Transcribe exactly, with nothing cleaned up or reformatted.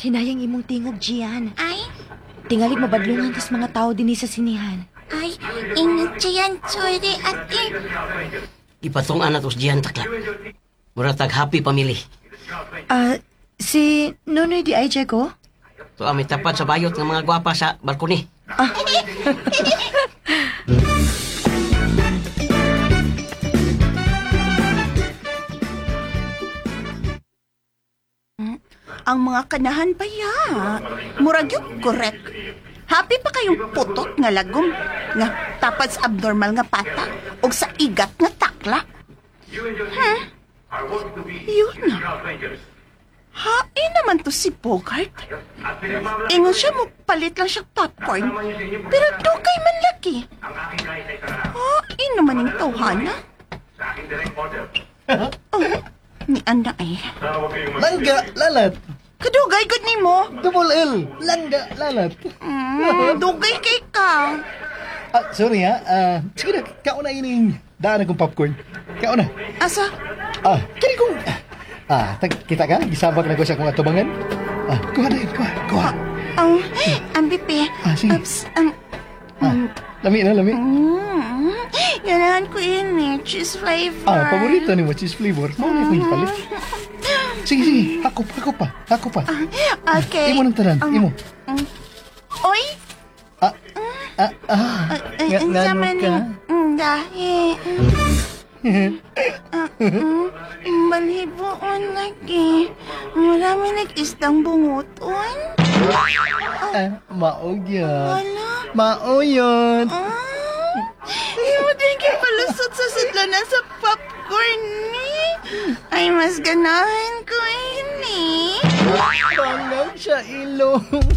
Hinayang imong tingog, Gian. Ay, Tingali mabadlungan tas mga tao din sa sinihan. ay, init siyan, sorry, ate. Ipatungan na tos diyan takla. Muratag happy family. Ah, si Nonoy di ay ko? To ami tapat sa bayot ng mga gwapa sa balkoni. Ang mga kanahan pa ya. Murag yung correct. Happy pa kayong putot nga lagom. Nga tapad sa abnormal nga pata. O sa igat nga takla. Hmm? Yun na. Hain naman to si Bogart. Ingon siya mo palit lang siya popcorn. Pero dugay man laki. Hain naman yung tawhana. Oh, ni Ana eh. Langga, lalat. Kadugay gud nimo. Double L. Langga, lalat. Mm, dugay kay ka. Ah, sorry ha. Ah, sige na, kauna ining daan akong popcorn. Kauna. Asa? Ah, kini kong... Ah, tag, kita ka? Gisabak na ko sa kong atubangan. Ah, kuha na yun, kuha, kuha. Ang, ang bipi. Ah, sige. Ups, ang, Ah, lami na, lami. mm, ganahan ko yun eh, cheese flavor. Ah, paborito ni mo, cheese flavor. Muna ko yung palit. Sige, sige. Ako pa, ako pa, ako pa. Okay. Imo ng tanan, Um, imo. mm, Oy! Ah, ah, ah. Ay, Nga, ang ngano sama ka? ni... Mm, dahil... Ah, mm, balhiboon lagi. Marami nag-istang bunguton. Ah, mao yun. Wala. Mao yun. Ah, hindi din kayo palusot sa sudlanan sa popcorn ni. Ay, mas ganahan ko ini. Pangang siya ilong.